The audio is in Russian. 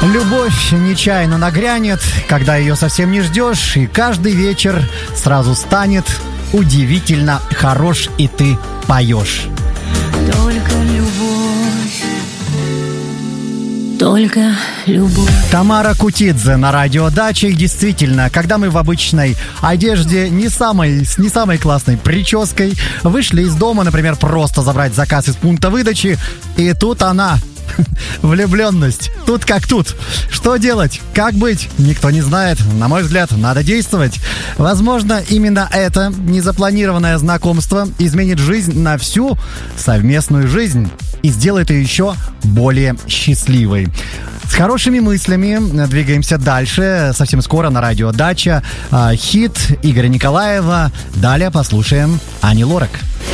Любовь нечаянно нагрянет, когда ее совсем не ждешь, и каждый вечер сразу станет удивительно хорош, и ты поешь. Только любовь, только любовь. Тамара Кутидзе на радио Дача. И действительно, когда мы в обычной одежде, с не самой классной прической, вышли из дома, например, просто забрать заказ из пункта выдачи, и тут она... Влюбленность. Тут как тут. Что делать? Как быть? Никто не знает. На мой взгляд, надо действовать. Возможно, именно это незапланированное знакомство изменит жизнь на всю совместную жизнь и сделает ее еще более счастливой. С хорошими мыслями двигаемся дальше. Совсем скоро на радио Дача хит Игоря Николаева. Далее послушаем Ани Лорак.